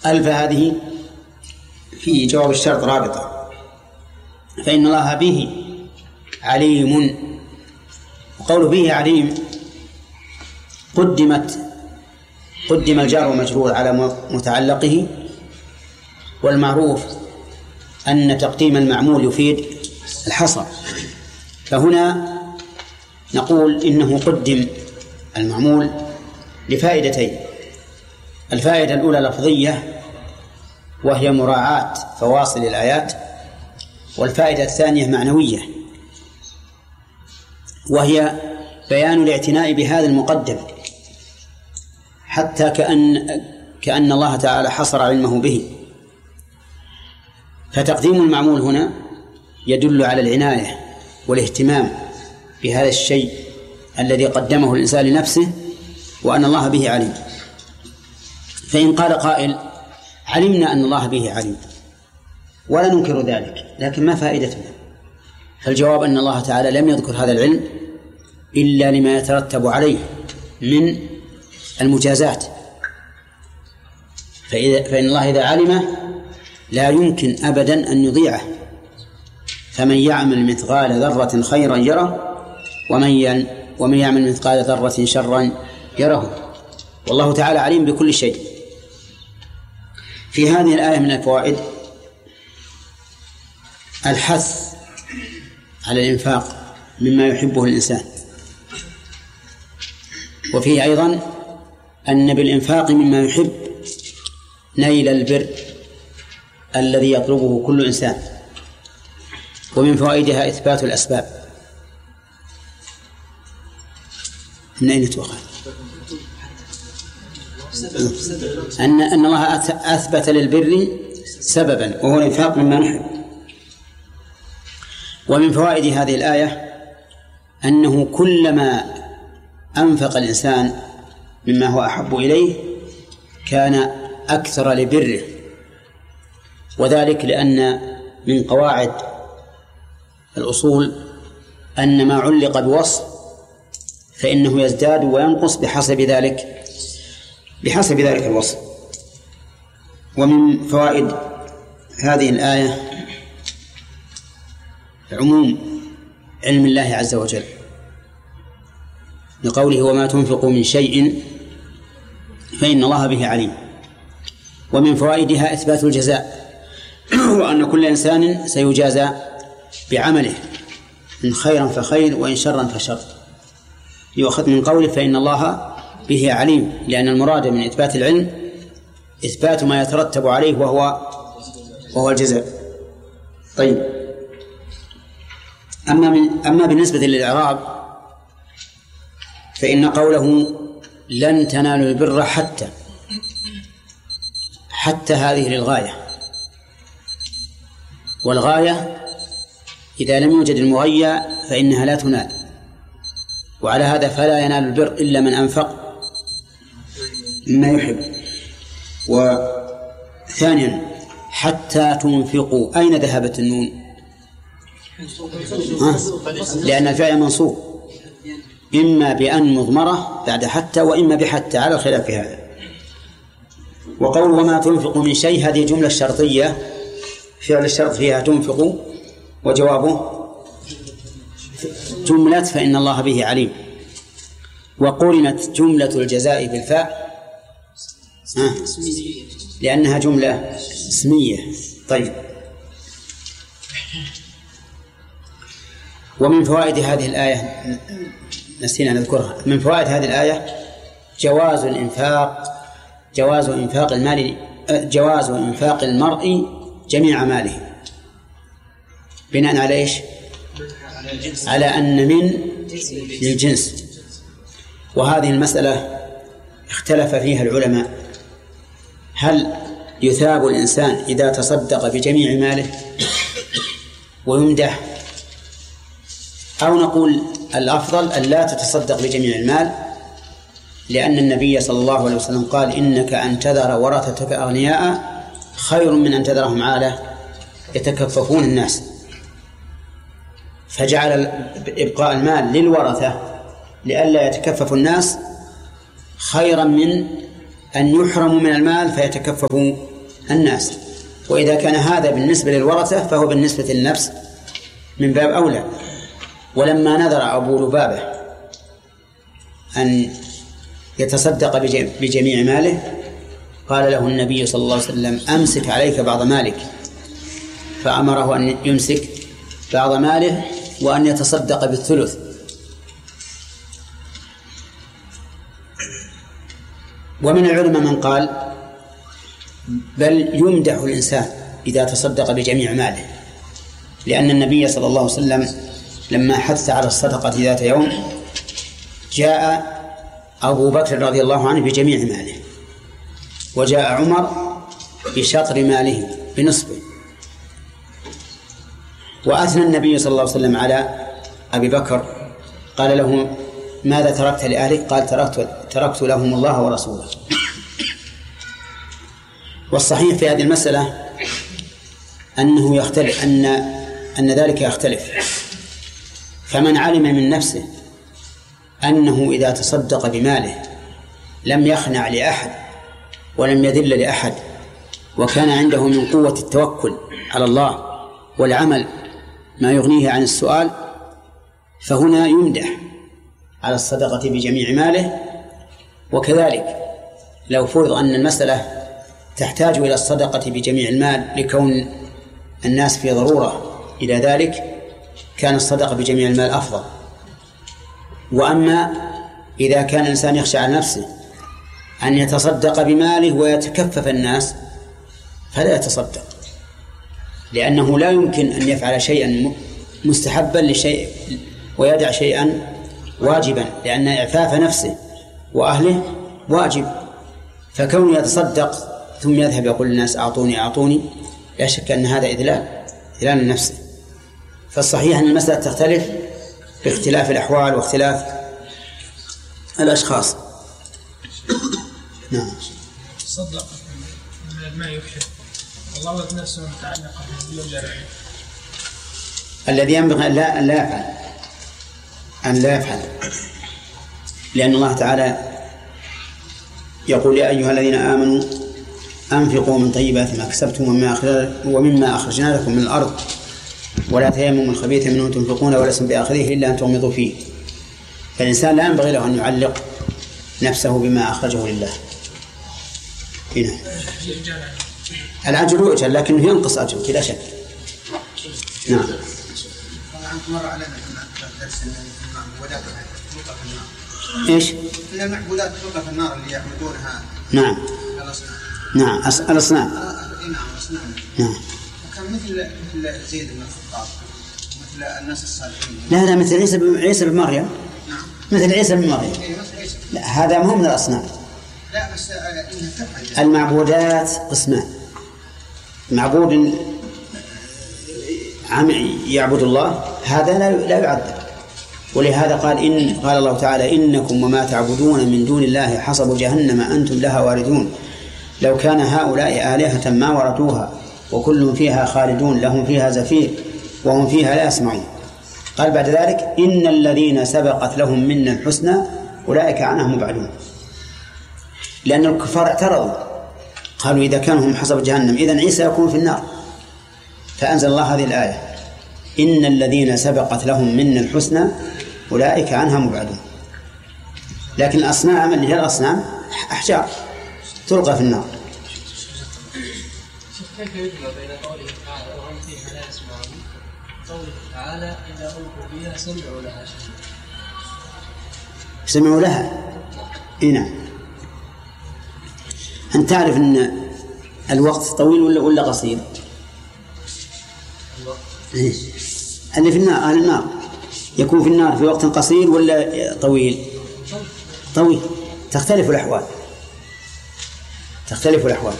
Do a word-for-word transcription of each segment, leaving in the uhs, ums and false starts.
ألف هذه في جواب الشرط رابطة، فإن الله به عليم. وقول به عليم قدمت قدم الجار والمجرور على متعلقه، والمعروف أن تقديم المعمول يفيد الحصر، فهنا نقول إنه قدم المعمول لفائدتين: الفائدة الأولى لفظية وهي مراعاة فواصل الآيات، والفائدة الثانية معنوية وهي بيان الاعتناء بهذا المقدم، حتى كأن كأن الله تعالى حصر علمه به. فتقديم المعمول هنا يدل على العناية والاهتمام بهذا الشيء الذي قدمه الإنسان لنفسه، وأن الله به عليم. فإن قال قائل: علمنا أن الله به عليم ولا ننكر ذلك، لكن ما فائدتنا؟ فالجواب أن الله تعالى لم يذكر هذا العلم إلا لما يترتب عليه من المجازات، فإذا فإن الله إذا علمه لا يمكن أبدا أن يضيعه. فمن يعمل مثقال ذرة خيرا يره ومن ومن يعمل مثقال ذرة شرا يره، والله تعالى عليم بكل شيء. في هذه الآية من الفوائد الحث على الإنفاق مما يحبه الإنسان، وفيه أيضا أن بالإنفاق مما يحب نيل البر الذي يطلبه كل إنسان. ومن فوائدها إثبات الأسباب. من أين تؤخذ؟ أن أن الله أثبت للبر سببا وهو الإنفاق مما نحب. ومن فوائد هذه الآية أنه كلما أنفق الإنسان مما هو أحب إليه كان أكثر لبره، وذلك لأن من قواعد الأصول أن ما علق بوصف فإنه يزداد وينقص بحسب ذلك بحسب ذلك الوصف. ومن فوائد هذه الآية عموم علم الله عز وجل لقوله: وما تنفقوا من شيء فإن الله به عليم. ومن فوائدها إثبات الجزاء، وأن كل إنسان سيجازى بعمله، إن خيرا فخير وإن شرا فشر، يؤخذ من قوله فإن الله به عليم، لأن المراد من إثبات العلم إثبات ما يترتب عليه وهو وهو الجزاء. طيب، أما من أما بالنسبة للإعراب فإن قوله لن تنالوا البر حتى حتى هذه للغاية، والغاية إذا لم يوجد المغيى فإنها لا تنال، وعلى هذا فلا ينال البر إلا من أنفق مما يحب. وثانيا حتى تنفقوا، أين ذهبت النون؟ ها؟ لأن الفعل منصوب إما بأن مضمرة بعد حتى وإما بحتى على الخلاف في هذا. وقول وما تنفقوا من شيء هذه جملة شرطية، فعل الشرط فيها تنفقوا، وجوابه جملة فإن الله به عليم. وقرنت جملة الجزاء بالفاء آه. لأنها جملة اسمية. طيب، ومن فوائد هذه الآية نسينا نذكرها، من فوائد هذه الآية جواز الإنفاق جواز إنفاق المال جواز إنفاق المرء جميع ماله، بناء على إيش؟ على أن من للجنس. وهذه المسألة اختلف فيها العلماء، هل يثاب الإنسان إذا تصدق بجميع ماله ويمدح، أو نقول الأفضل أن لا تتصدق بجميع المال، لأن النبي صلى الله عليه وسلم قال إنك أن تذر ورثتك أغنياء خير من أن تذرهم عالة يتكففون الناس، فجعل إبقاء المال للورثة لئلا يتكفف الناس خيرا من أن يحرموا من المال فيتكففوا الناس. وإذا كان هذا بالنسبة للورثة فهو بالنسبة للنفس من باب أولى. ولما نذر أبو لبابة أن يتصدق بجميع ماله قال له النبي صلى الله عليه وسلم أمسك عليك بعض مالك، فأمره أن يمسك بعض ماله وأن يتصدق بالثلث. ومن العلماء من قال بل يمدح الإنسان إذا تصدق بجميع ماله، لأن النبي صلى الله عليه وسلم لما حث على الصدقة ذات يوم جاء أبو بكر رضي الله عنه بجميع ماله، وجاء عمر بشطر ماله بنصفه، وأثنى النبي صلى الله عليه وسلم على أبي بكر قال له ماذا تركت لأهلك؟ قال تركت, تركت لهم الله ورسوله. والصحيح في هذه المسألة أنه يختلف أن أن ذلك يختلف. فمن علم من نفسه أنه إذا تصدق بماله لم يخنع لأحد ولم يذل لأحد، وكان عنده من قوة التوكل على الله والعمل ما يغنيه عن السؤال، فهنا يمدح على الصدقة بجميع ماله. وكذلك لو فرض أن المسألة تحتاج إلى الصدقة بجميع المال لكون الناس في ضرورة إلى ذلك، كان الصدقة بجميع المال أفضل. وأما إذا كان الإنسان يخشى على نفسه أن يتصدق بماله ويتكفف الناس فلا يتصدق، لأنه لا يمكن أن يفعل شيئا مستحبا لشيء ويدع شيئا واجبا، لأن إعفاف نفسه وأهله واجب. فكونه يتصدق ثم يذهب يقول للناس أعطوني أعطوني لا شك أن هذا إذلال إذلال النفس. فالصحيح أن المسألة تختلف باختلاف الأحوال واختلاف الأشخاص. نعم. صدق ما يحب الله نفسه متعلقة بالجرع. الذي ينبغي أن لا, لا يفعل أن لا يفعل لأن الله تعالى يقول يا أيها الذين آمنوا أنفقوا من طيبات ما كسبتم ومما أخرجنا لكم من الأرض ولا تيمموا الخبيث منه تنفقون ولستم بآخذه إلا أن تغمضوا فيه. فالإنسان لا ينبغي له أن يعلق نفسه بما أخرجه لله. هنا العجل يؤجل لكنه ينقص أجل بلا شك. نعم. مر علينا درس المعبودات تلقى في النار. إيش؟ إن المعبودات تلقى في النار اللي يعبدونها. نعم. الأصنام. نعم الأصنام. نعم الأصنام. نعم. كان مثل مثل زيد بن الخطاب مثل الناس الصالحين. لا لا مثل عيسى بن عيسى بن مريم. نعم. مثل عيسى بن مريم. لا هذا مو من الأصنام. لا بس إنها تفعل. المعبودات قسمان: معبود عم يعبد الله هذا لا لا يعذب، ولهذا قال إن قال الله تعالى إنكم وما تعبدون من دون الله حصب جهنم أنتم لها واردون لو كان هؤلاء آلهة ما وردوها وكل فيها خالدون لهم فيها زفير وهم فيها لا يسمعون. قال بعد ذلك إن الذين سبقت لهم منا الحسنى أولئك عنها مبعدون، لأن الكفار اعترضوا قالوا إذا كانوا هم حصب جهنم إذن عيسى يكون في النار، فأنزل الله هذه الآية إن الذين سبقت لهم منا الحسنى أولئك عنها مبعدون. لكن الأصنام اللي هي الأصنام أحجار تلقى في النار. كيف يجمع بين قوله تعالى وهم فيها لا يسمعون قوله تعالى إذا ألقوا فيها سمعوا لها شيئا؟ سمعوا لها. هنا أن تعرف أن الوقت طويل ولا ولا قصير؟ إيه؟ اللي في النار أهل النار يكون في النار في وقت قصير ولا طويل؟ طويل. تختلف الأحوال تختلف الأحوال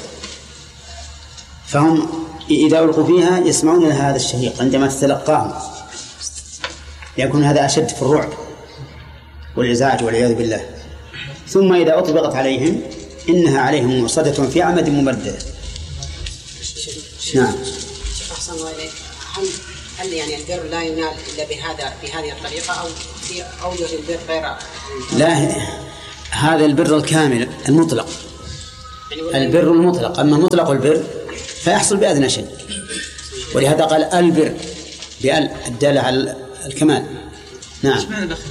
فهم إذا ألقوا فيها يسمعون لها هذا الشهيق عندما تتلقاهم، يكون هذا أشد في الرعب والإزعاج والعياذ بالله. ثم إذا أطبقت عليهم إنها عليهم مرصدة في عمد ممددة. نعم. أحسن الله إليك. هل هل يعني البر لا ينال إلا بهذا بهذه الطريقة أو في أوجه البر غير؟ لا، هذا البر الكامل المطلق البر المطلق. أما مطلق البر فيحصل بأدنى شيء، ولهذا قال البر بأل الدالة على الكمال. نعم.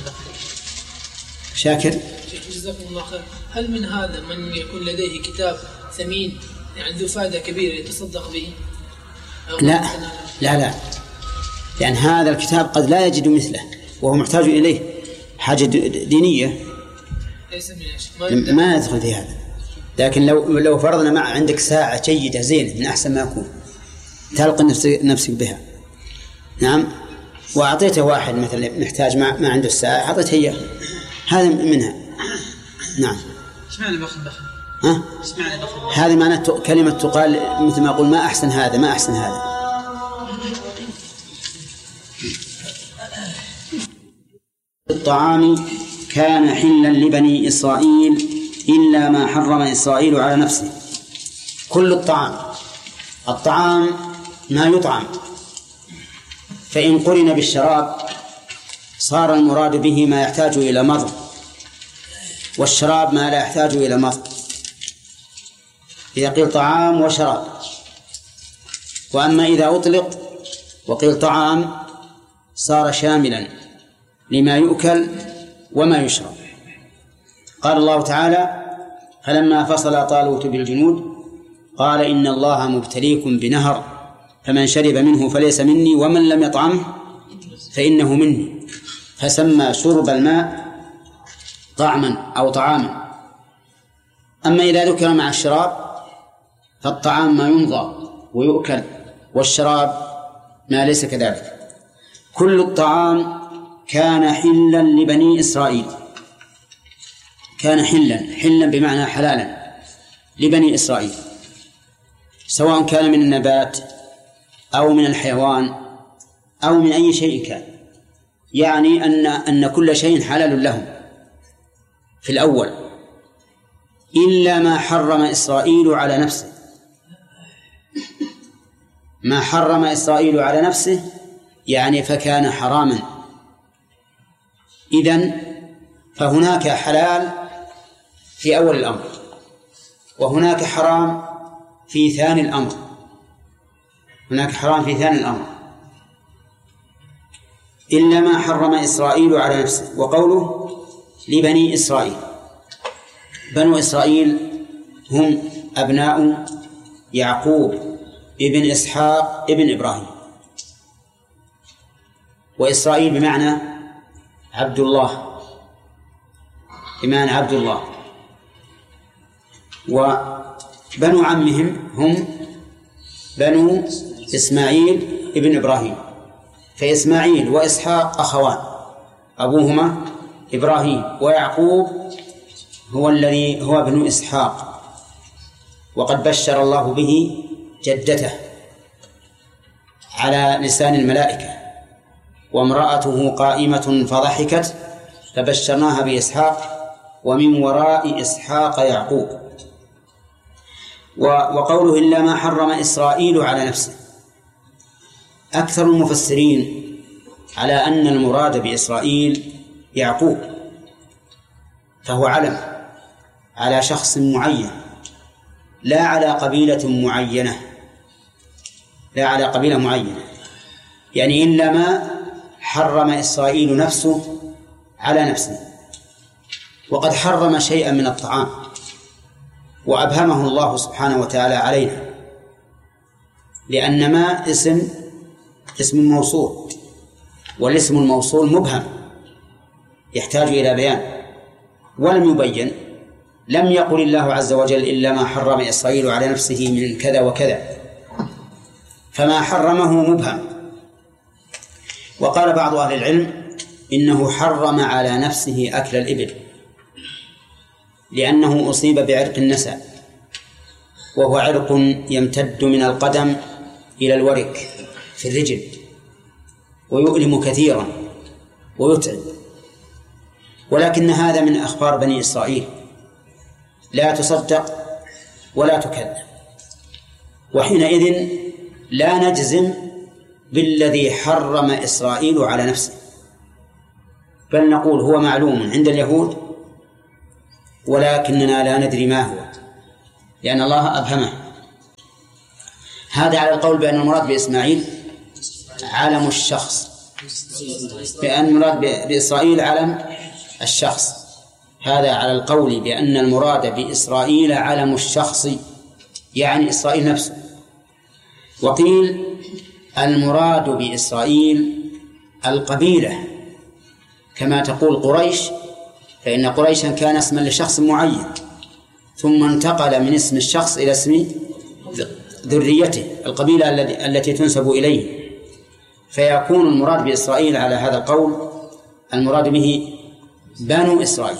شاكر. جزاكم الله خير. هل من هذا من يكون لديه كتاب ثمين يعني ذو فائدة كبيرة يتصدق به؟ لا لا لا، لأن هذا الكتاب قد لا يجد مثله وهو محتاج إليه حاجة دينية ما يدخل في هذا. لكن لو لو فرضنا مع عندك ساعة جيدة زينة من أحسن ما يكون تلقى نفسك بها. نعم. وأعطيته واحد مثلا محتاج ما, ما عنده الساعة أعطيته إياه، هذا منها. نعم. إيش معنى بخل بخل؟ ها؟ إيش معنى بخل؟ هذه معنى كلمة تقال مثل ما أقول ما أحسن هذا ما أحسن هذا. الطعام كان حلا لبني إسرائيل إلا ما حرم إسرائيل على نفسه. كل الطعام، الطعام ما يطعم، فإن قرن بالشراب صار المراد به ما يحتاج إلى مضغ، والشراب ما لا يحتاج إلى مضغ، إذا قيل طعام وشراب. وأما إذا أطلق وقيل طعام صار شاملا لما يؤكل وما يشرب. قال الله تعالى: فلما فصل طالوت بالجنود قال إن الله مبتليكم بنهر فمن شرب منه فليس مني ومن لم يطعمه فإنه مني، فسمى شرب الماء طعما أو طعاما. أما إذا ذكر مع الشراب فالطعام ما يمضى ويؤكل، والشراب ما ليس كذلك. كل الطعام كان حلا لبني إسرائيل، كان حلا، حلا بمعنى حلالا لبني إسرائيل، سواء كان من النبات أو من الحيوان أو من أي شيء كان، يعني أن أن كل شيء حلال لهم في الأول، إلا ما حرم إسرائيل على نفسه. ما حرم إسرائيل على نفسه يعني فكان حراما. إذن فهناك حلال في أول الأمر، وهناك حرام في ثاني الأمر، هناك حرام في ثاني الأمر إلا ما حرم إسرائيل على نفسه. وقوله لبني إسرائيل، بنو إسرائيل هم أبناء يعقوب ابن إسحاق ابن إبراهيم، وإسرائيل بمعنى عبد الله، بمعنى عبد الله. وبنو عمهم هم بنو إسماعيل ابن إبراهيم، فإسماعيل وإسحاق أخوان أبوهما إبراهيم، ويعقوب هو الذي هو ابن إسحاق، وقد بشر الله به جدته على لسان الملائكة: وامرأته قائمة فضحكت فبشرناها بإسحاق ومن وراء إسحاق يعقوب. وقوله إلا ما حرم إسرائيل على نفسه، أكثر المفسرين على أن المراد بإسرائيل يعقوب، فهو علم على شخص معين لا على قبيلة معينة، لا على قبيلة معينة، يعني إلا ما حرم إسرائيل نفسه على نفسه. وقد حرم شيئا من الطعام وأبهمه الله سبحانه وتعالى علينا، لأن ما اسم اسم موصول، والاسم الموصول مبهم يحتاج إلى بيان ولم يبين. لم يقل الله عز وجل إلا ما حرم إسرائيل على نفسه من كذا وكذا، فما حرمه مبهم. وقال بعض أهل العلم إنه حرم على نفسه أكل الإبل، لأنه أصيب بعرق النسى، وهو عرق يمتد من القدم إلى الورك في الرجل ويؤلم كثيرا ويتعب. ولكن هذا من أخبار بني إسرائيل لا تصدق ولا تكذب، وحينئذ لا نجزم بالذي حرم إسرائيل على نفسه، بل نقول هو معلوم عند اليهود ولكننا لا ندري ما هو، لأن الله أبهمه. هذا على القول بأن المراد بإسماعيل علم الشخص، بأن المراد بإسرائيل علم الشخص. هذا على القول بأن المراد بإسرائيل علم الشخص، يعني إسرائيل نفسه. وقيل المراد بإسرائيل القبيلة، كما تقول قريش، فإن قريشا كان اسما لشخص معين ثم انتقل من اسم الشخص إلى اسم ذريته، القبيلة التي تنسب إليه، فيكون المراد بإسرائيل على هذا القول المراد به بنو إسرائيل،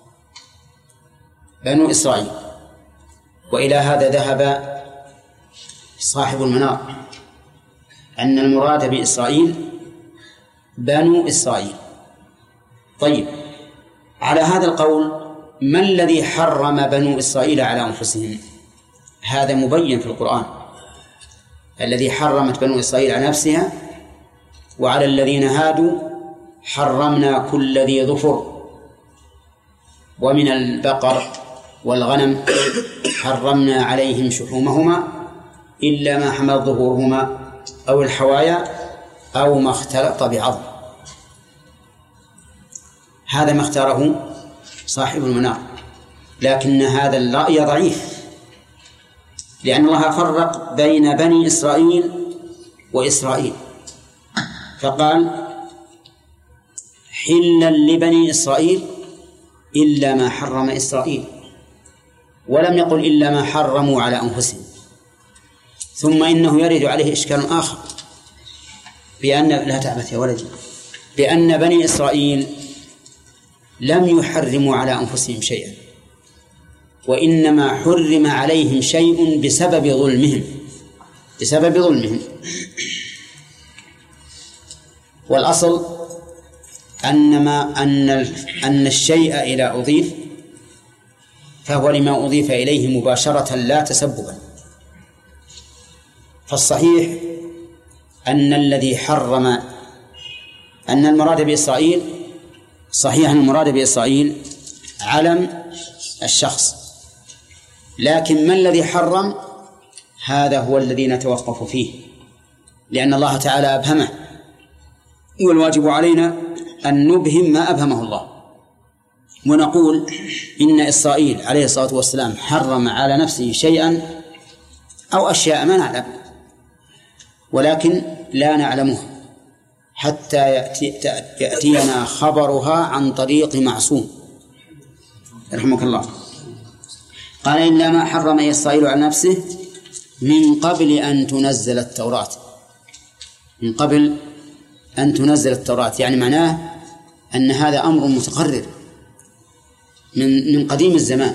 بنو إسرائيل. وإلى هذا ذهب صاحب المنار، أن المراد بإسرائيل بنو إسرائيل. طيب، على هذا القول ما الذي حرم بنو إسرائيل على أنفسهم؟ هذا مبين في القرآن. الذي حرمت بنو إسرائيل على نفسها: وعلى الذين هادوا حرمنا كل ذي ظفر، ومن البقر والغنم حرمنا عليهم شحومهما إلا ما حملت ظهورهما أو الحوايا أو ما اختلط بعظم. هذا ما اختاره صاحب المنار، لكن هذا الرأي ضعيف، لأن الله فرق بين بني إسرائيل وإسرائيل، فقال: حلا لبني إسرائيل إلا ما حرم إسرائيل، ولم يقل إلا ما حرموا على أنفسهم. ثم إنه يرد عليه إشكال آخر، بأن لا تعبث يا ولدي بأن بني إسرائيل لم يحرموا على أنفسهم شيئا، وإنما حرم عليهم شيء بسبب ظلمهم بسبب ظلمهم والأصل أن ما أن أن الشيء إذا أضيف فهو لما أضيف إليه مباشرة لا تسببا. فالصحيح أن الذي حرم أن المراد بإسرائيل صحيح أن المراد بإسرائيل علم الشخص، لكن ما الذي حرم؟ هذا هو الذي نتوقف فيه، لأن الله تعالى أبهمه، والواجب علينا أن نبهم ما أبهمه الله، ونقول إن إسرائيل عليه الصلاة والسلام حرم على نفسه شيئا أو أشياء ما نعلم، ولكن لا نعلمها حتى يأتي يأتينا خبرها عن طريق معصوم رحمك الله. قال: إلا ما حرم إسرائيل على نفسه من قبل أن تنزل التوراة. من قبل أن تنزل التوراة يعني معناه أن هذا أمر متقرر من من قديم الزمان،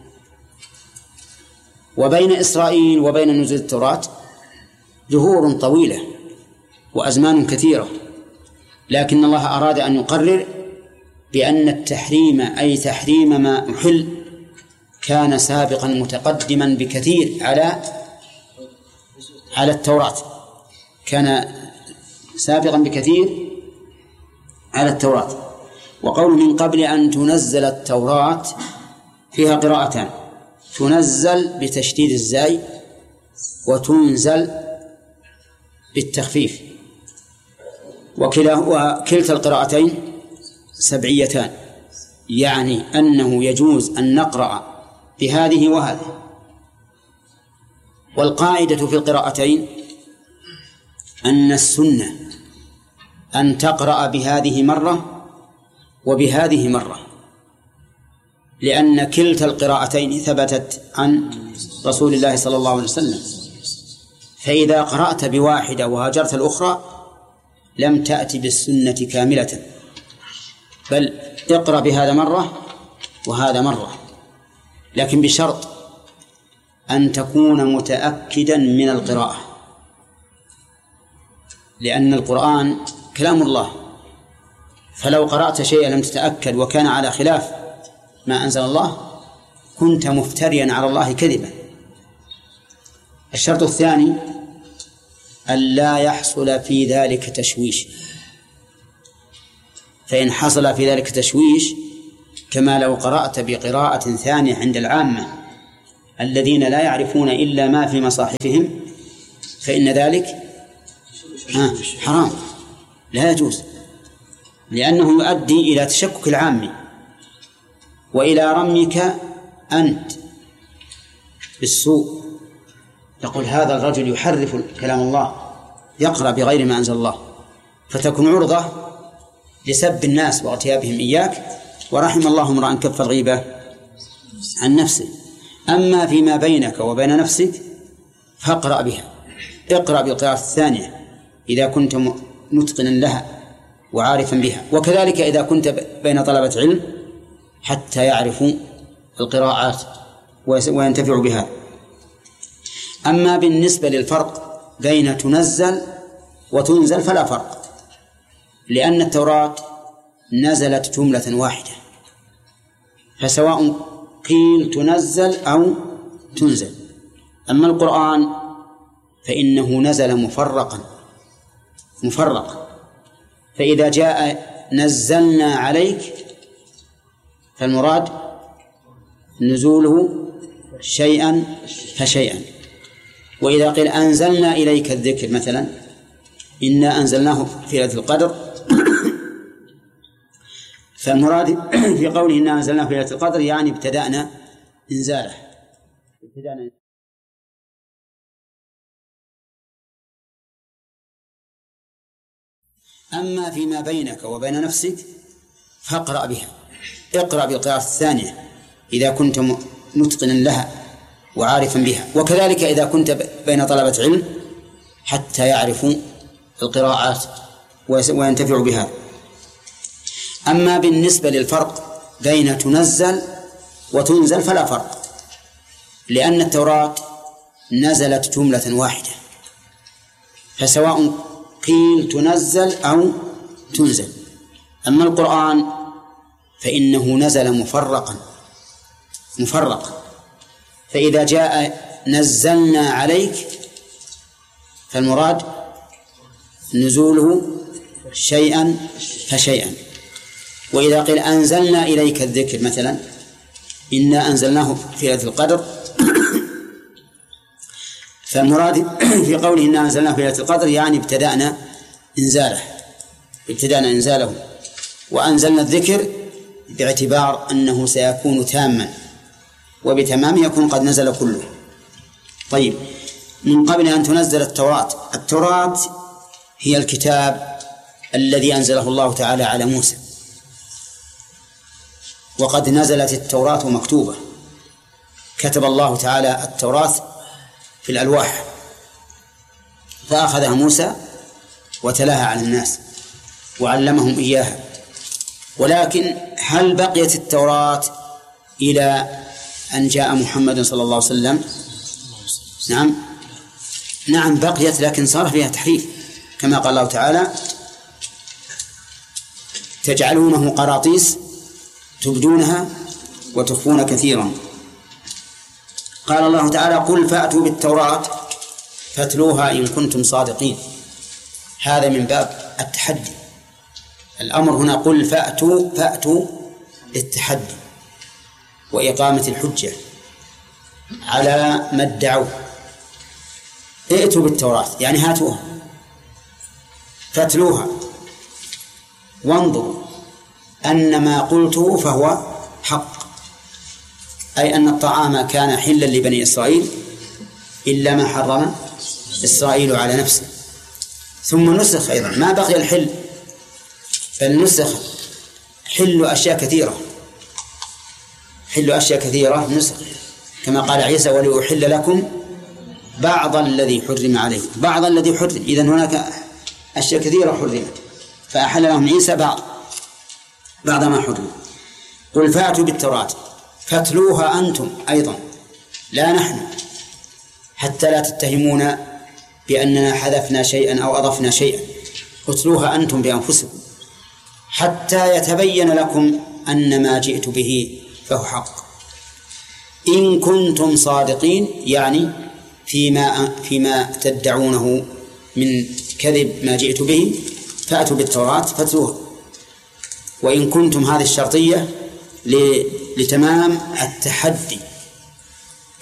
وبين إسرائيل وبين نزول التوراة دهور طويلة وأزمان كثيرة، لكن الله أراد أن يقرر بأن التحريم أي تحريم ما أحل كان سابقا متقدما بكثير على على التوراة، كان سابقا بكثير على التوراة. وقول من قبل أن تنزل التوراة فيها قراءتان: تنزل بتشديد الزاي وتنزل بالتخفيف، وكلا وكلتا القراءتين سبعيتان، يعني أنه يجوز أن نقرأ بهذه وهذه. والقاعدة في القراءتين أن السنة أن تقرأ بهذه مرة وبهذه مرة، لأن كلتا القراءتين ثبتت عن رسول الله صلى الله عليه وسلم، فإذا قرأت بواحدة وهاجرت الأخرى لم تأتي بالسنة كاملة، بل اقرأ بهذا مرة وهذا مرة، لكن بشرط أن تكون متأكدا من القراءة، لأن القرآن كلام الله، فلو قرأت شيئا لم تتأكد وكان على خلاف ما أنزل الله كنت مفتريا على الله كذبا. الشرط الثاني أن لا يحصل في ذلك تشويش، فإن حصل في ذلك تشويش كما لو قرأت بقراءة ثانية عند العامة الذين لا يعرفون إلا ما في مصاحفهم فإن ذلك حرام لا يجوز، لأنه يؤدي إلى تشكك العام وإلى رميك أنت بالسوء. يقول هذا الرجل يحرف كلام الله، يقرأ بغير ما أنزل الله، فتكون عرضة لسب الناس واغتيابهم إياك. ورحم الله امرأ كف الغيبة عن نفسه. أما فيما بينك وبين نفسك فاقرأ بها، اقرأ بالقراءة الثانية إذا كنت متقنا لها وعارفا بها، وكذلك إذا كنت بين طلبة علم حتى يعرفوا القراءات وينتفعوا بها. أما بالنسبة للفرق بين تنزل وتنزل فلا فرق، لأن التوراة نزلت جملة واحدة، فسواء قيل تنزل أو تنزل. أما القرآن فإنه نزل مفرقا مفرق، فإذا جاء نزلنا عليك فالمراد نزوله شيئا فشيئا. وإذا قيل أنزلنا إليك الذكر مثلا إنا أنزلناه في ليلة القدر فالمراد في قوله إنا أنزلناه في ليلة القدر يعني ابتدأنا إنزاله ابتدأنا. أما فيما بينك وبين نفسك فاقرأ بها، اقرأ بالقراءة الثانية إذا كنت متقنا لها وعارفا بها، وكذلك إذا كنت بين طلبة علم حتى يعرفوا القراءات وينتفعوا بها. أما بالنسبة للفرق بين تنزل وتنزل فلا فرق، لأن التوراة نزلت جملة واحدة، فسواء قيل تنزل أو تنزل. أما القرآن فإنه نزل مفرقا مفرق، فإذا جاء نزلنا عليك فالمراد نزوله شيئا فشيئا. وإذا قيل أنزلنا إليك الذكر مثلا إنا أنزلناه في ليلة القدر فالمراد في قوله إنا أنزلناه في ليلة القدر يعني ابتدأنا إنزاله ابتدأنا إنزاله وأنزلنا الذكر باعتبار أنه سيكون تاما، وبتمام يكون قد نزل كله. طيب، من قبل أن تنزل التوراة، التوراة هي الكتاب الذي أنزله الله تعالى على موسى، وقد نزلت التوراة مكتوبة، كتب الله تعالى التوراة في الألواح فأخذها موسى وتلاها على الناس وعلمهم إياها. ولكن هل بقيت التوراة إلى أن جاء محمد صلى الله عليه وسلم؟ نعم نعم بقيت، لكن صار فيها تحريف، كما قال الله تعالى تجعلونه قراطيس تبدونها وتخفون كثيرا. قال الله تعالى قل فأتوا بالتوراة فاتلوها إن كنتم صادقين. هذا من باب التحدي، الأمر هنا قل فأتوا فأتوا للتحدي وإقامة الحجة على ما ادعوا. ائتوا بالتوراة يعني هاتوها، فاتلوها وانظروا أن ما قلته فهو حق، أي أن الطعام كان حلا لبني إسرائيل إلا ما حرم إسرائيل على نفسه. ثم نسخ أيضا، ما بقي الحل بل نسخ حل أشياء كثيرة، حل أشياء كثيرة نسخ، كما قال عيسى ولأحل لكم بعض الذي حرم عليكم، بعض الذي حرم، إذن هناك أشياء كثيرة حرمت فأحل لهم عيسى بعض بعض ما حرم. قل فأتوا بالتوراة فاتلوها أنتم أيضا لا نحن، حتى لا تتهمون بأننا حذفنا شيئا أو أضفنا شيئا، اتلوها أنتم بأنفسكم حتى يتبين لكم أن ما جئت به فهو حق إن كنتم صادقين، يعني فيما فيما تدعونه من كذب ما جئت به، فأتوا بالتوراة فاتلوها. وإن كنتم هذه الشرطية لتمام التحدي،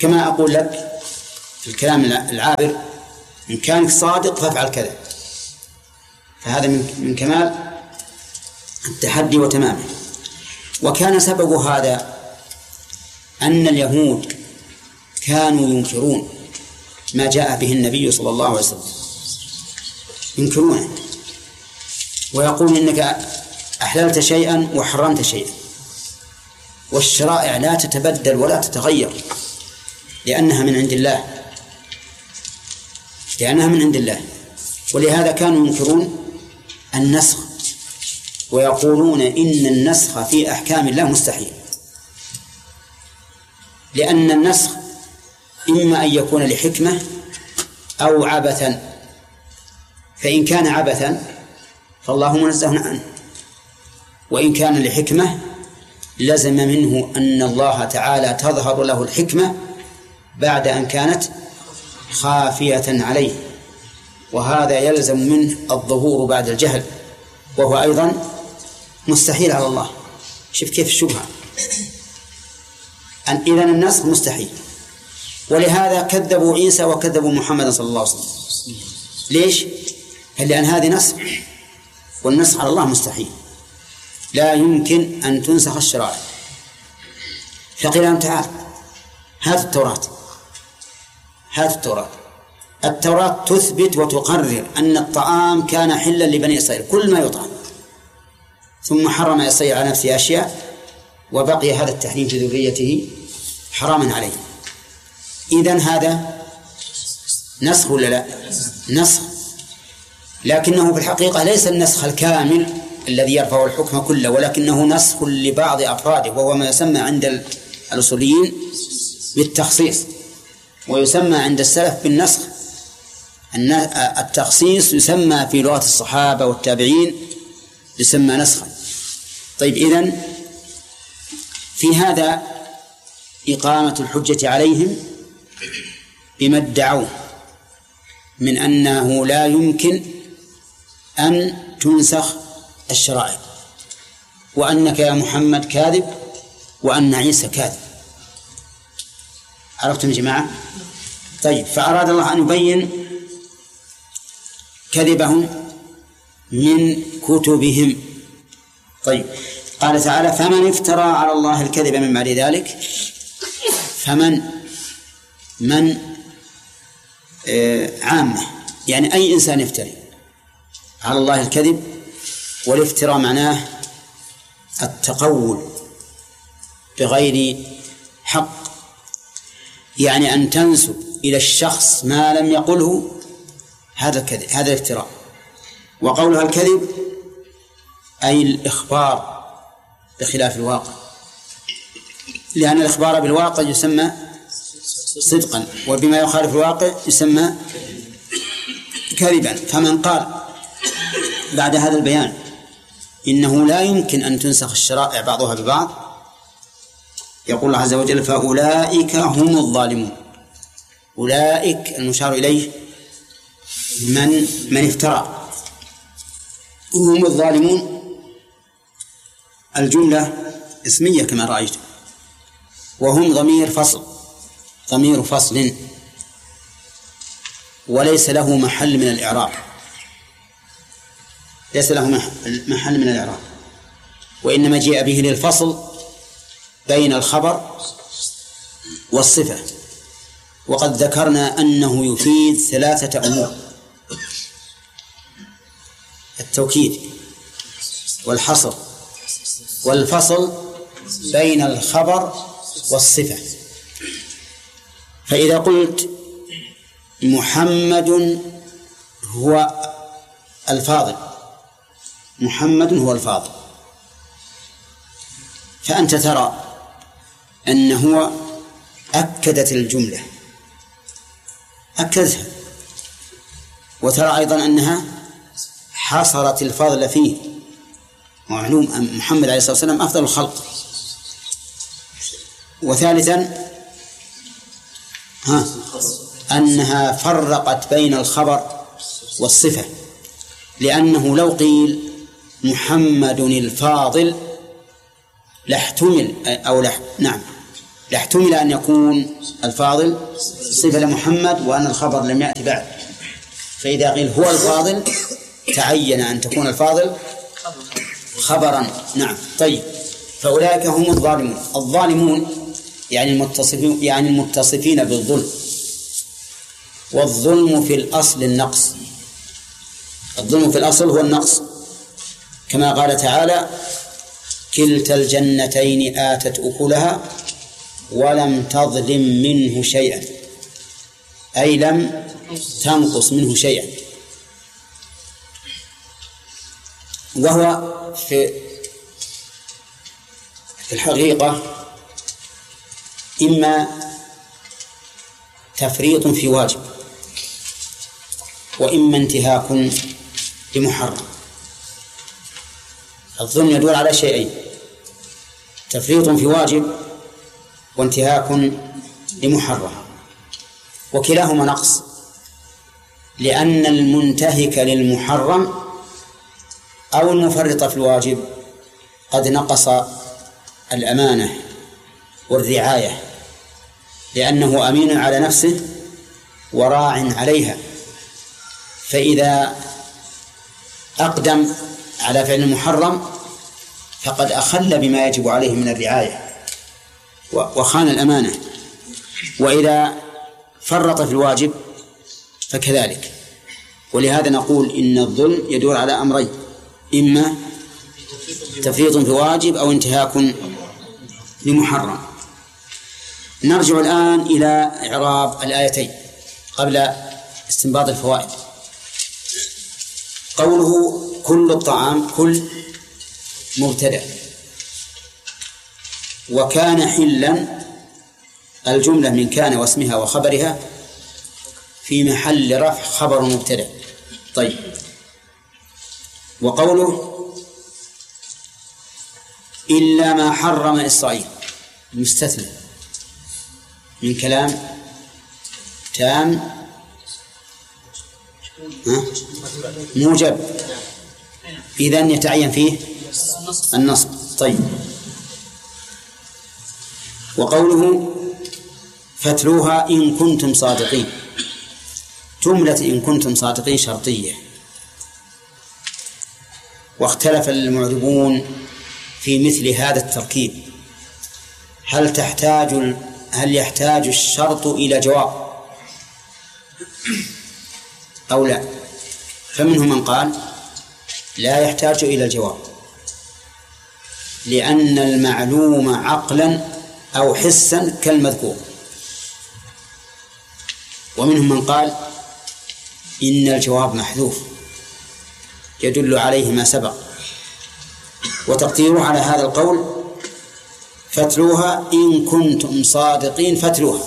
كما أقول لك في الكلام العابر إن كانك صادق فافعل كذا، فهذا من كمال التحدي وتمامه. وكان سبب هذا أن اليهود كانوا ينكرون ما جاء به النبي صلى الله عليه وسلم، ينكرونه ويقول إنك أحللت شيئا وحرمت شيئا، والشرائع لا تتبدل ولا تتغير لأنها من عند الله لأنها من عند الله ولهذا كانوا ينكرون النسخ ويقولون إن النسخ في أحكام الله مستحيل، لأن النسخ إما أن يكون لحكمة أو عبثا، فإن كان عبثا فالله منزه عنه، وإن كان لحكمة لزم منه أن الله تعالى تظهر له الحكمة بعد أن كانت خافية عليه، وهذا يلزم منه الظهور بعد الجهل، وهو أيضا مستحيل على الله. شوف كيف الشبهة، أن إذن النسخ مستحيل، ولهذا كذبوا عيسى وكذبوا محمد صلى الله عليه وسلم. ليش؟ لأن هذه نسخ، والنسخ على الله مستحيل، لا يمكن أن تنسخ الشرائع. فقيل لهم تعال هات التوراة، هات التوراة. التوراة تثبت وتقرر أن الطعام كان حلا لبني إسرائيل كل ما يطعم، ثم حرم إسرائيل على نفسه أشياء وبقي هذا التحريم في ذريته حراما عليه. إذن هذا نسخ ولا لا؟ نسخ، لكنه في الحقيقة ليس النسخ الكامل الذي يرفع الحكم كله، ولكنه نسخ لبعض أفراده، وهو ما يسمى عند الأصوليين بالتخصيص، ويسمى عند السلف بالنسخ. التخصيص يسمى في لغة الصحابة والتابعين يسمى نسخا. طيب، إذن في هذا إقامة الحجة عليهم بما ادعوه من أنه لا يمكن أن تنسخ الشرائع، وأنك يا محمد كاذب وأن عيسى كاذب. عرفتم يا جماعة؟ طيب، فأراد الله أن يبين كذبهم من كتبهم. طيب، قال تعالى: فمن افترى على الله الكذب من بعد ذلك. فمن من آه عامة، يعني أي إنسان يفتري على الله الكذب، والافتراء معناه التقول بغير حق، يعني أن تنسب إلى الشخص ما لم يقله، هذا الكذب، هذا الافتراء. وقولها الكذب أي الإخبار بخلاف الواقع، لأن الإخبار بالواقع يسمى صدقا، وبما يخالف الواقع يسمى كذبا. فمن قال بعد هذا البيان إنه لا يمكن أن تنسخ الشرائع بعضها ببعض، يقول الله عز وجل: فأولئك هم الظالمون. أولئك المشار إليه من من افترى، هم الظالمون. الجملة اسمية كما رأيت، وهم ضمير فصل، ضمير فصل وليس له محل من الإعراب، ليس له محل من الإعراب، وإنما جاء به للفصل بين الخبر والصفة. وقد ذكرنا أنه يفيد ثلاثة أمور: التوكيد والحصر والفصل بين الخبر والصفة. فإذا قلت محمد هو الفاضل، محمد هو الفاضل، فأنت ترى أنه أكدت الجملة، أكدتها، وترى أيضا أنها حصرت الفضل فيه. ومعلوم أن محمد عليه الصلاة والسلام أفضل الخلق. وثالثا ها أنها فرقت بين الخبر والصفة، لأنه لو قيل محمد الفاضل لاحتمل أو لح نعم لاحتمل أن يكون الفاضل صفة لمحمد وأن الخبر لم يأتي بعد، فإذا قيل هو الفاضل تعين أن تكون الفاضل خبرا. نعم. طيب، فأولئك هم الظالمون. الظالمون يعني المتصفين يعني المتصفين بالظلم، والظلم في الأصل النقص. الظلم في الأصل هو النقص، كما قال تعالى: كلتا الجنتين آتت أكلها ولم تظلم منه شيئا، أي لم تنقص منه شيئا. وهو في الحقيقة إما تفريط في واجب وإما انتهاك لمحرم. الظلم يدور على شيئين: تفريط في واجب وانتهاك لمحرم، وكلاهما نقص، لأن المنتهك للمحرم أو المفرط في الواجب قد نقص الأمانة والرعاية، لأنه أمين على نفسه وراع عليها، فإذا أقدم على فعل المحرم فقد أخل بما يجب عليه من الرعاية وخان الأمانة، وإذا فرط في الواجب فكذلك. ولهذا نقول إن الظلم يدور على أمرين: إما تفريط في واجب أو انتهاك لمحرم. نرجع الآن إلى إعراب الآيتين قبل استنباط الفوائد. قوله كل الطعام، كل مبتدأ، وكان حلا الجملة من كان واسمها وخبرها في محل رفع خبر مبتدأ. طيب، وقوله إلا ما حرم إسرائيل مستثنى من كلام تام موجب، إذن يتعين فيه النصب. طيب، وقوله فاتلوها إن كنتم صادقين، جملة إن كنتم صادقين شرطية، واختلف المعربون في مثل هذا التركيب، هل تحتاج هل يحتاج الشرط إلى جواب أو لا؟ فمنهم من قال لا يحتاج إلى الجواب، لأن المعلوم عقلا أو حسا كالمذكور. ومنهم من قال إن الجواب محذوف يدل عليه ما سبق، وتقديره على هذا القول فاتلوها إن كنتم صادقين، فاتلوها،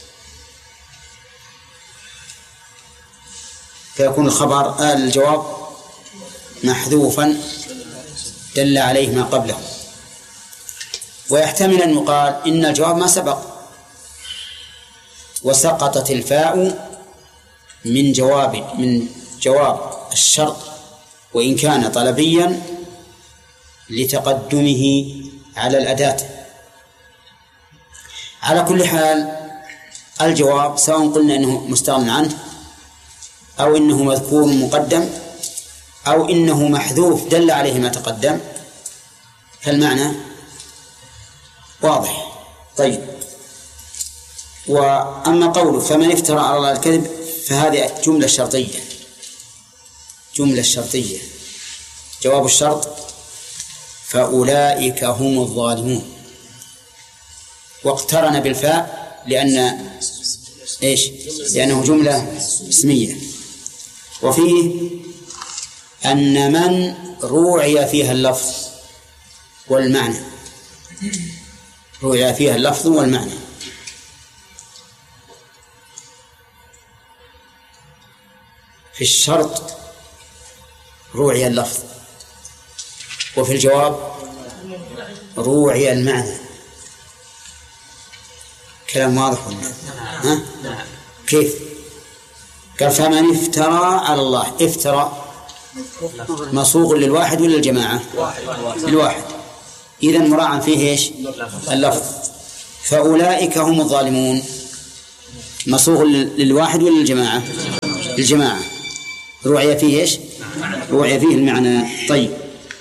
فيكون الخبر آل الجواب محذوفا دل عليه ما قبله. ويحتمل أن يقال إن الجواب ما سبق وسقطت الفاء من جواب من جواب الشرط وإن كان طلبيا لتقدمه على الأداة. على كل حال الجواب سواء قلنا إنه مستغنى عنه أو إنه مذكور مقدم أو إنه محذوف دل عليه ما تقدم، فالمعنى واضح. طيب، وأما قوله فمن افترى على الله الكذب فهذه جملة شرطية، جملة شرطية جواب الشرط فأولئك هم الظالمون، واقترن بالفاء لأن إيش؟ لأنه جملة اسمية. وفيه أن من روعي فيها اللفظ والمعنى، روعي فيها اللفظ والمعنى. في الشرط روعي اللفظ، وفي الجواب روعي المعنى. كلام واضح ولا ها؟ كيف؟ قال فمن افترى على الله، افترى مصوغ للواحد ولا الجماعة؟ للواحد، إذن مراعا فيه إيش؟ اللفظ. فأولئك هم الظالمون مصوغ للواحد ولا للجماعة؟ الجماعة. روعي فيه إيش؟ روعي فيه المعنى. طيب،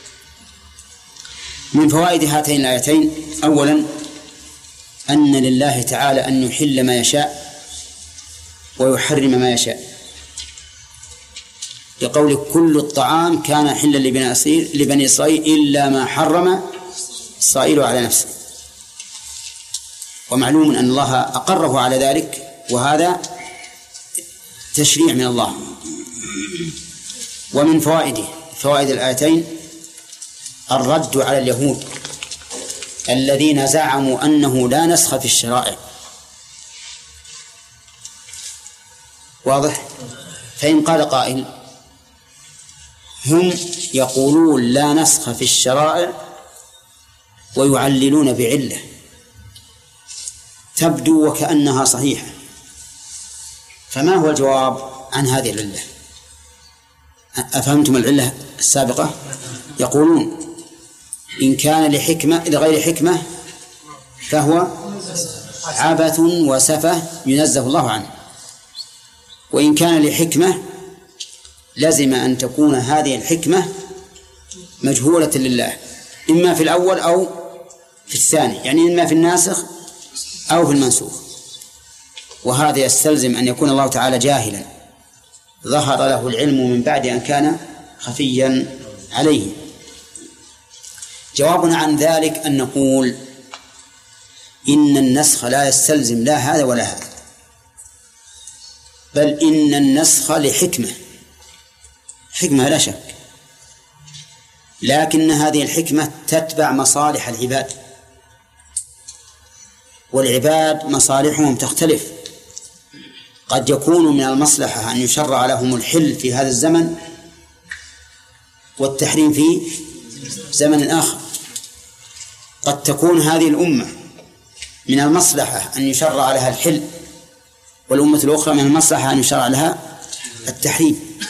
من فوائد هاتين الآيتين: أولا أن لله تعالى أن يحل ما يشاء ويحرم ما يشاء، لقول كل الطعام كان حلا لبني إسرائيل إلا ما حرم إسرائيل على نفسه. ومعلوم أن الله أقره على ذلك، وهذا تشريع من الله. ومن فوائده فوائد الآيتين الرد على اليهود الذين زعموا أنه لا نسخ في الشرائع. واضح؟ فإن قال قائل: هم يقولون لا نسخ في الشرائع ويعللون بعلة تبدو وكأنها صحيحة، فما هو الجواب عن هذه العلة؟ أفهمتم العلة السابقة؟ يقولون إن كان لحكمة لغير حكمة فهو عبث وسفه ينزه الله عنه، وإن كان لحكمة لازم أن تكون هذه الحكمة مجهولة لله، إما في الأول أو في الثاني، يعني إما في الناسخ أو في المنسوخ. وهذا يستلزم أن يكون الله تعالى جاهلا ظهر له العلم من بعد أن كان خفيا عليه. جوابنا عن ذلك أن نقول إن النسخ لا يستلزم لا هذا ولا هذا، بل إن النسخ لحكمة، حكمة لا شك، لكن هذه الحكمة تتبع مصالح العباد، والعباد مصالحهم تختلف. قد يكون من المصلحة أن يشرع لهم الحل في هذا الزمن والتحريم في زمن آخر. قد تكون هذه الأمة من المصلحة أن يشرع لها الحل، والأمة الأخرى من المصلحة أن يشرع لها التحريم.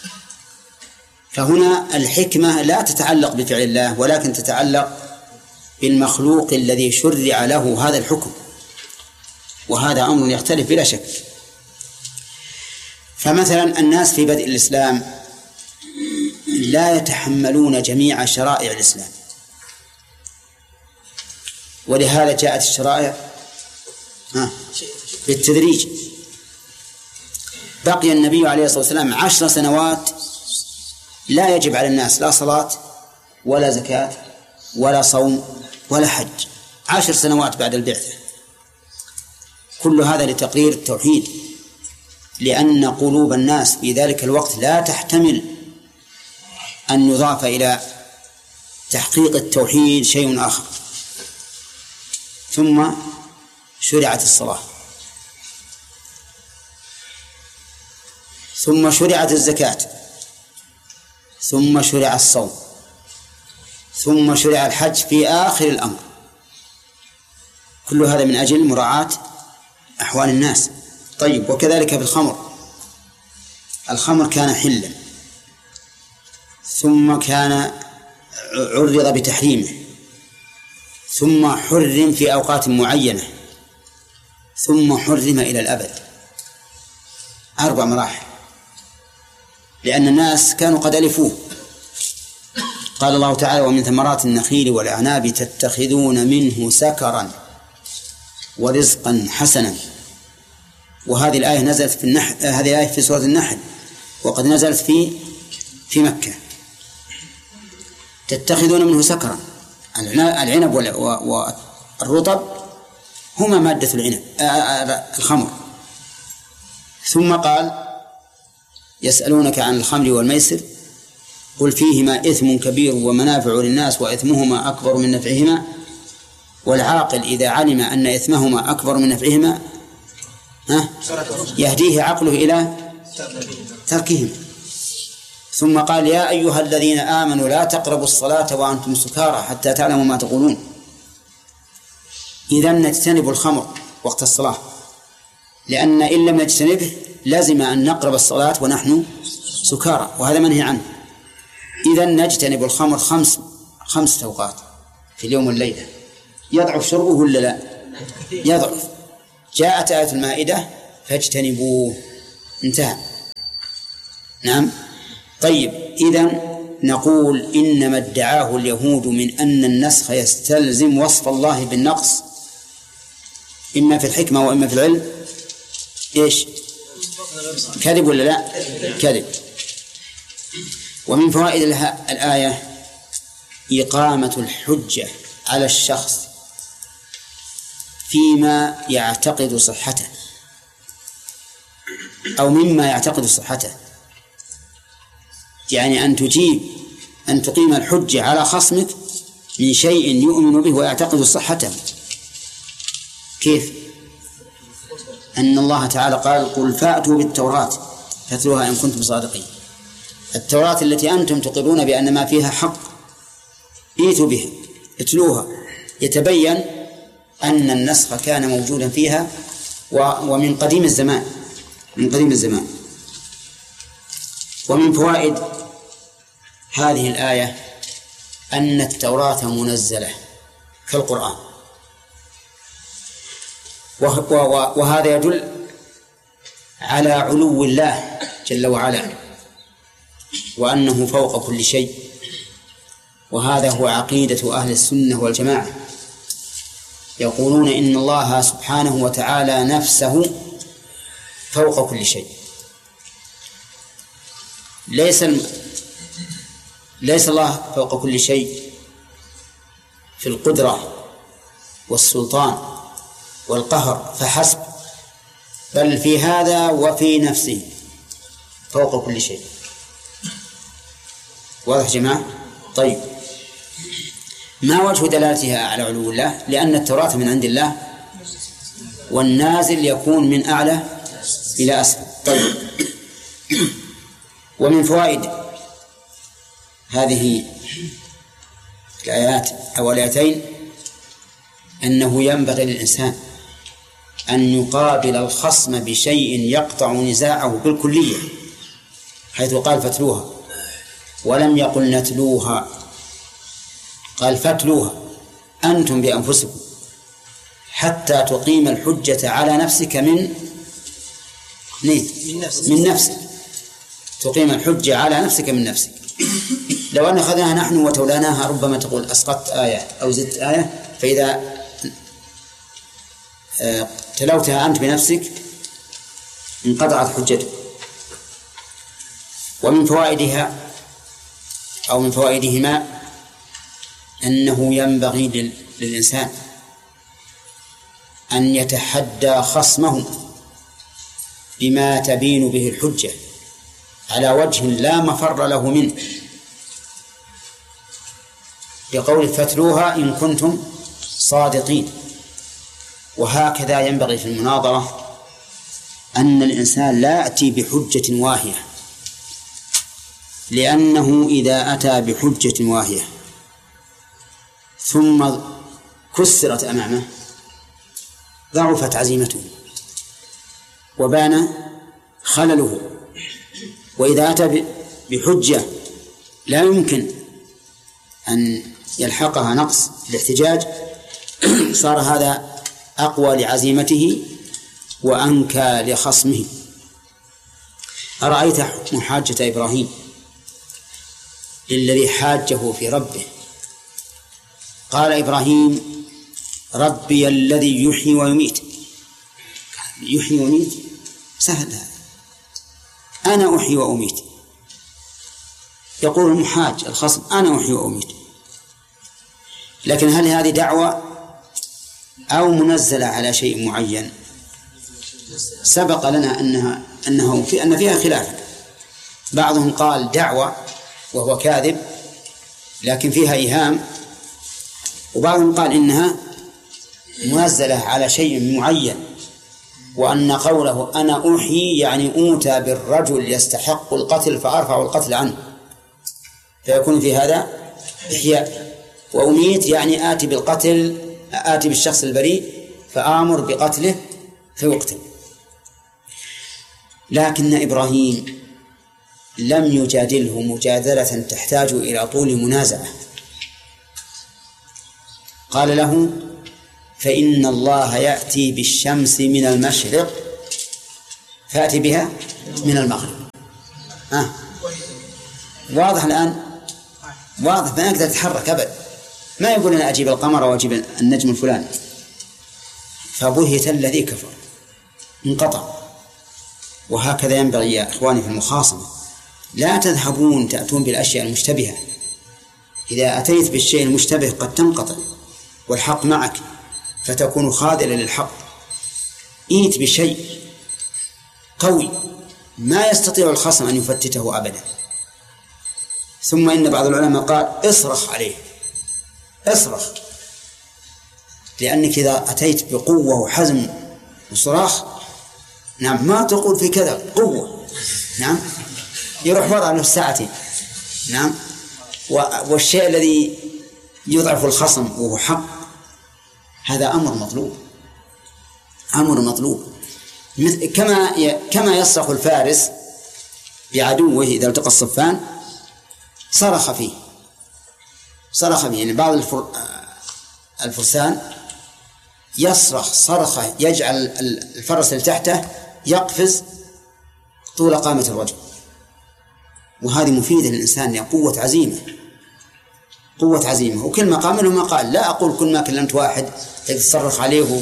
فهنا الحكمة لا تتعلق بفعل الله، ولكن تتعلق بالمخلوق الذي شرع له هذا الحكم، وهذا أمر يختلف بلا شك. فمثلا الناس في بدء الإسلام لا يتحملون جميع شرائع الإسلام، ولهذا جاءت الشرائع بالتدريج. بقي النبي عليه الصلاة والسلام عشر سنوات لا يجب على الناس لا صلاة ولا زكاة ولا صوم ولا حج، عشر سنوات بعد البعثة. كل هذا لتقرير التوحيد، لأن قلوب الناس في ذلك الوقت لا تحتمل أن يضاف إلى تحقيق التوحيد شيء آخر. ثم شرعت الصلاة، ثم شرعت الزكاة، ثم شرع الصوم، ثم شرع الحج في آخر الأمر. كل هذا من أجل مراعاة أحوال الناس. طيب، وكذلك في الخمر، الخمر كان حلا ثم كان عرض بتحريمه، ثم حرم في أوقات معينة، ثم حرم إلى الأبد. أربع مراحل، لأن الناس كانوا قد ألفوه. قال الله تعالى: ومن ثمرات النخيل والأعناب تتخذون منه سكرا ورزقا حسنا. وهذه الآية نزلت في النحل، هذه الآية في سورة النحل، وقد نزلت في في مكة. تتخذون منه سكرا، العنب والرطب هما مادة العنب الخمر. ثم قال: يسألونك عن الخمر والميسر قل فيهما إثم كبير ومنافع للناس وإثمهما أكبر من نفعهما والعاقل إذا علم أن إثمهما أكبر من نفعهما يهديه عقله إلى تركهما. ثم قال: يا أيها الذين آمنوا لا تقربوا الصلاة وأنتم سكارى حتى تعلموا ما تقولون. إذن نجتنب الخمر وقت الصلاة، لأن إن لم نجتنبه لازم أن نقرب الصلاة ونحن سكارى، وهذا منهي عنه. إذن نجتنب الخمر خمس خمس أوقات في اليوم والليلة. يضعف شربه ولا لا؟ يضعف. جاءت آية المائدة فاجتنبوه، انتهى. نعم. طيب، إذن نقول إنما ادعاه اليهود من أن النسخ يستلزم وصف الله بالنقص إما في الحكمة وإما في العلم، إيش؟ كذب ولا لا؟ كذب. ومن فوائد الآية إقامة الحجة على الشخص فيما يعتقد صحته أو مما يعتقد صحته، يعني أن تجيب أن تقيم الحجة على خصمك من شيء يؤمن به ويعتقد صحته. كيف؟ أن الله تعالى قال: قل فأتوا بالتوراة فاتلوها إن كنتم صادقين. التوراة التي أنتم تقرون بأن ما فيها حق ائتوا بها، اتلوها. يتبين أن النسخ كان موجودا فيها ومن قديم الزمان، من قديم الزمان. ومن فوائد هذه الآية أن التوراة منزلة كالقرآن، وهذا يدل على علو الله جل وعلا وأنه فوق كل شيء، وهذا هو عقيدة أهل السنة والجماعة. يقولون إن الله سبحانه وتعالى نفسه فوق كل شيء، ليس ليس الله فوق كل شيء في القدرة والسلطان والقهر فحسب، بل في هذا وفي نفسه فوق كل شيء. واضح جماعة؟ طيب، ما وجه دلالتها على علو الله؟ لأن التوراة من عند الله والنازل يكون من أعلى إلى أسفل. طيب، ومن فوائد هذه الآيات أو الآيتين أنه ينبغي للإنسان أن يقابل الخصم بشيء يقطع نزاعه بالكلية، حيث قال فتلوها ولم يقل نتلوها، قال فتلوها أنتم بأنفسكم حتى تقيم الحجة على نفسك من من نفسك، تقيم الحجة على نفسك من نفسك. لو أن أخذناها نحن وتولاناها ربما تقول أسقطت آية أو زدت آية، فإذا تلوتها أنت بنفسك انقطعت حجتك. ومن فوائدها أو من فوائدهما أنه ينبغي للإنسان أن يتحدى خصمه بما تبين به الحجة على وجه لا مفر له منه، بقول فتلوها إن كنتم صادقين. وهكذا ينبغي في المناظرة أن الإنسان لا يأتي بحجة واهية، لأنه إذا أتى بحجة واهية ثم كسرت أمامه ضعفت عزيمته وبان خلله. وإذا أتى بحجة لا يمكن أن يلحقها نقص الاحتجاج صار هذا أقوى لعزيمته وأنكى لخصمه. أرأيت محاجة إبراهيم للذي حاجه في ربه؟ قال إبراهيم ربي الذي يحيي ويميت. يحيي ويميت سهل هذا، أنا أحيي وأميت. يقول المحاج الخصم أنا أحيي وأميت، لكن هل هذه دعوة أو منزلة على شيء معين؟ سبق لنا أنها أنه في أن فيها خلاف. بعضهم قال دعوة وهو كاذب لكن فيها إيهام، وبعضهم قال إنها منزلة على شيء معين، وأن قوله أنا أحيي يعني أوتى بالرجل يستحق القتل فأرفع القتل عنه، فيكون في هذا إحياء. وأميت يعني آتي بالقتل، آتي بالشخص البريء فآمر بقتله فيقتل. لكن إبراهيم لم يجادله مجادلة تحتاج إلى طول منازعة، قال له فإن الله يأتي بالشمس من المشرق فأتي بها من المغرب. آه. واضح الآن؟ واضح، ما يقدر يتحرك أبدا، ما يقول أنا أجيب القمر وأجيب النجم الفلاني. فبهت الذي كفر، انقطع. وهكذا ينبغي يا إخواني في المخاصمة، لا تذهبون تأتون بالأشياء المشتبهة. إذا أتيت بالشيء المشتبه قد تنقطع والحق معك فتكون خاذلا للحق. إيت بشيء قوي ما يستطيع الخصم أن يفتته أبدا. ثم إن بعض العلماء قال اصرخ عليه، اصرخ، لأنك إذا أتيت بقوة وحزم وصراخ، نعم، ما تقول في كذا قوة، نعم، يروح وضع له ساعتين، نعم. والشيء الذي يضعف الخصم وهو حق هذا أمر مطلوب، أمر مطلوب. كما كما يصرخ الفارس بعدوه إذا التقى الصفان، صرخ فيه صرخ فيه يعني بعض الفر... الفرسان يصرخ صرخة يجعل الفرس اللي تحته يقفز طول قامة الرجل. وهذه مفيدة للإنسان، يعني قوة عزيمة، قوة عزيمة. وكل مقام له مقال، لا أقول كل ما كلمت واحد تصرخ عليه و...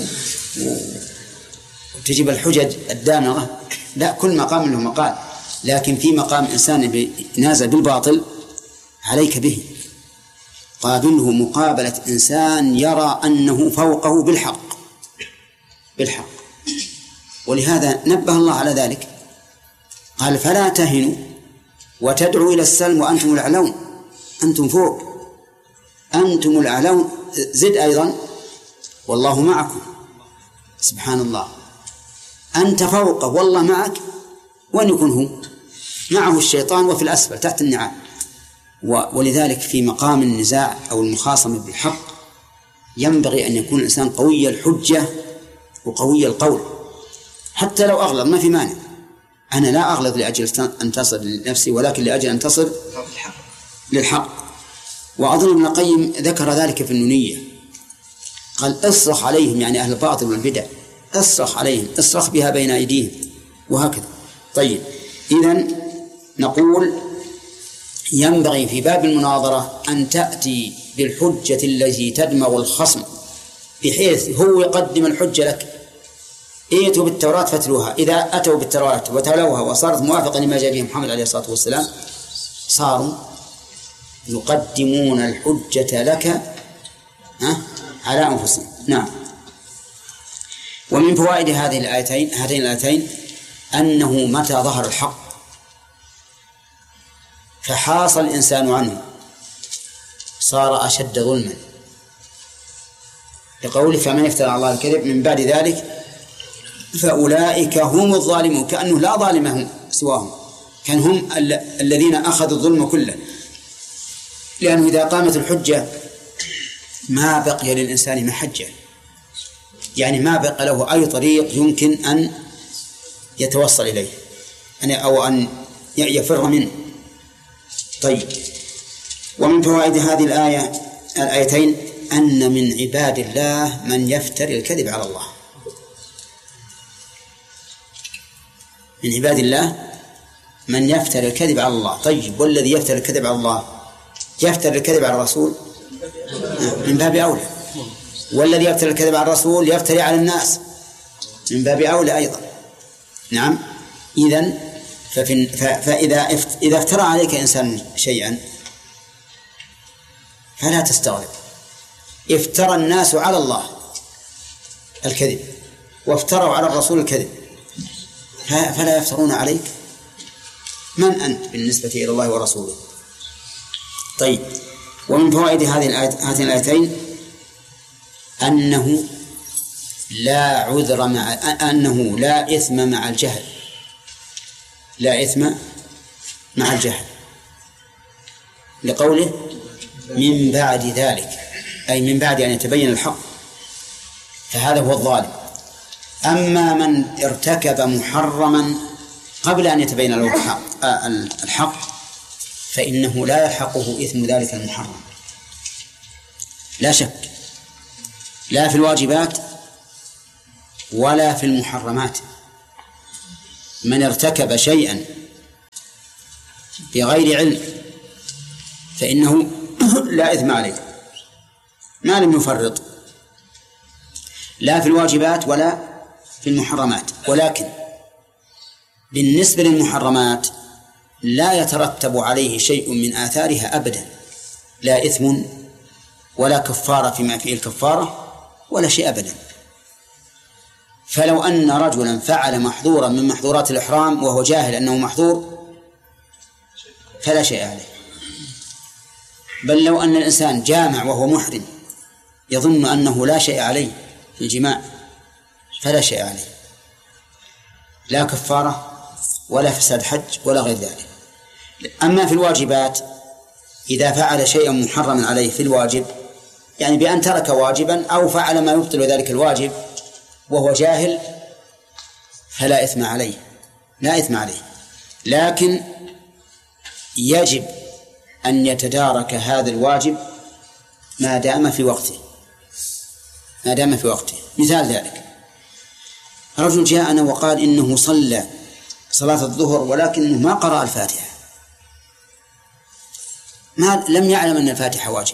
وتجيب الحجج الدامغة، لا، كل مقام له مقال. لكن في مقام إنسان ينازع بالباطل عليك به، قابله مقابلة إنسان يرى أنه فوقه بالحق بالحق. ولهذا نبه الله على ذلك، قال فلا تهنوا وتدعوا إلى السلم وأنتم الأعلون، أنتم فوق، أنتم الأعلون. زد أيضا والله معكم، سبحان الله، أنت فوقه والله معك، وأن يكون هو معه الشيطان وفي الأسفل تحت النعام. ولذلك في مقام النزاع أو المخاصمة بالحق ينبغي أن يكون الإنسان قوي الحجة وقوي القول، حتى لو أغلظ ما في مانع. أنا لا أغلظ لأجل أن تصل لنفسي، ولكن لأجل أن تصل للحق. وأظن ابن القيم ذكر ذلك في النونية، قال اصرخ عليهم، يعني أهل الباطل والبدع، اصرخ عليهم، اصرخ بها بين أيديهم، وهكذا. طيب، إذن نقول ينبغي في باب المناظرة أن تأتي بالحجة التي تدمغ الخصم، بحيث هو يقدم الحجة لك. ائتوا بالتوراة فاتلوها، إذا أتوا بالتوراة وتلوها وصارت موافقة لما جاء به محمد عليه الصلاة والسلام، صاروا يقدمون الحجة لك على أنفسهم. نعم. ومن فوائد هذه الآيتين هاتين الآيتين أنه متى ظهر الحق فحاص الإنسان عنه صار أشد ظلما، لقوله فمن يفترى على الله الكذب من بعد ذلك فأولئك هم الظالمون، كأنه لا ظالمهم سواهم، كان هم ال- الذين أخذوا الظلم كله. لأنه إذا قامت الحجة ما بقي للإنسان محجة، يعني ما بقى له أي طريق يمكن أن يتوصل إليه أو أن يفر منه. طيب، ومن فوائد هذه الآية الآيتين أن من عباد الله من يفتري الكذب على الله، من عباد الله من يفتري الكذب على الله. طيب، والذي يفتري الكذب على الله يفتري الكذب على الرسول من باب أولى، والذي يفتري الكذب على الرسول يفتري على الناس من باب أولى أيضا. نعم. إذن ففي فإذا إذا افترى عليك إنسان شيئا فلا تستغرب. افترى الناس على الله الكذب وافتروا على الرسول الكذب، فلا يفترون عليك. من أنت بالنسبة إلى الله ورسوله؟ طيب، ومن فوائد هذه هاتين الآيتين أنه لا عذر مع أنه لا إثم مع الجهل، لا إثم مع الجهل، لقوله من بعد ذلك، أي من بعد أن يتبين الحق، فهذا هو الظالم. أما من ارتكب محرما قبل أن يتبين له الحق, الحق فإنه لا يلحقه إثم ذلك المحرم، لا شك، لا في الواجبات ولا في المحرمات. من ارتكب شيئا بغير علم فإنه لا إثم عليه ما لم يفرط، لا في الواجبات ولا في المحرمات. ولكن بالنسبة للمحرمات لا يترتب عليه شيء من آثارها أبدا، لا إثم ولا كفارة فيما فيه الكفارة ولا شيء أبدا. فلو أن رجلا فعل محظورا من محظورات الإحرام وهو جاهل أنه محظور فلا شيء عليه، بل لو أن الإنسان جامع وهو محرم يظن أنه لا شيء عليه في الجماع فلا شيء عليه، لا كفارة ولا فساد حج ولا غير ذلك. أما في الواجبات إذا فعل شيئا محرما عليه في الواجب، يعني بأن ترك واجبا أو فعل ما يبطل ذلك الواجب وهو جاهل، فلا إثم عليه، لا إثم عليه. لكن يجب أن يتدارك هذا الواجب ما دام في وقته، ما دام في وقته. مثال ذلك رجل جاءنا وقال إنه صلى صلاة الظهر ولكنه ما قرأ الفاتحة، ما لم يعلم أن الفاتحة واجبة،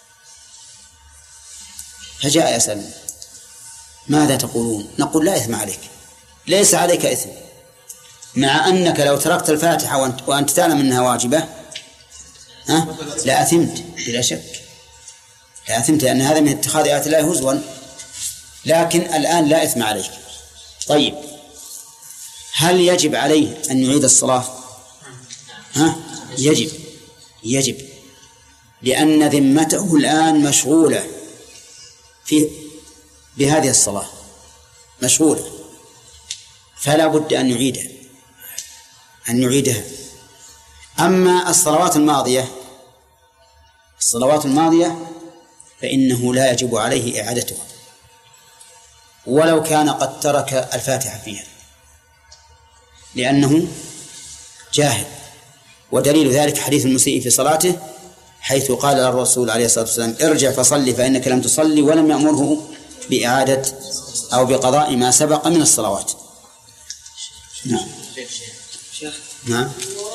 فجاء يسأل ماذا تقولون؟ نقول لا إثم عليك، ليس عليك إثم، مع أنك لو تركت الفاتحة وأنت, وأنت تعلم أنها واجبة ها لا أثمت بلا شك، لا أثمت، لأن هذا من اتخاذ آيات الله هزوا. لكن الآن لا إثم عليك. طيب هل يجب عليه أن يعيد الصلاة؟ ها يجب، يجب، لأن ذمته الآن مشغولة في بهذه الصلاة، مشغولة، فلا بد أن يعيدها، أن يعيدها. أما الصلوات الماضية الصلوات الماضية فإنه لا يجب عليه إعادتها ولو كان قد ترك الفاتحة فيها، لأنه جاهل. ودليل ذلك حديث المسيء في صلاته حيث قال الرسول عليه الصلاة والسلام ارجع فصلي فإنك لم تصلي، ولم يأمره بإعادة أو بقضاء ما سبق من الصلوات. نعم. شيخ نعم.